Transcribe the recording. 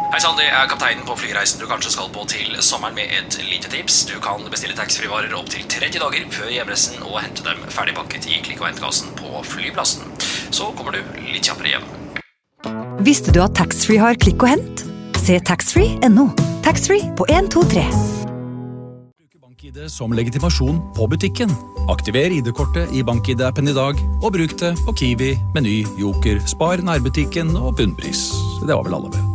Hei Sandy, jeg kapteinen på flyreisen du kanskje skal på til sommeren med et lite tips. Du kan bestille taxfree-varer opp til 30 dager før hjemreisen og hente dem ferdigpakket i klikk- og hentkassen på flyplassen. Så kommer du litt kjappere hjem. Visste du at taxfree har klikk og hent? Se taxfree.no. Taxfree på 1, 2, 3. Bruk BankID som legitimasjon på butikken. Aktiver ID-kortet i BankID-appen i dag, og bruk det på Kiwi, Meny, Joker, Spar, nærbutikken og Bunnpris. Det var vel alle med.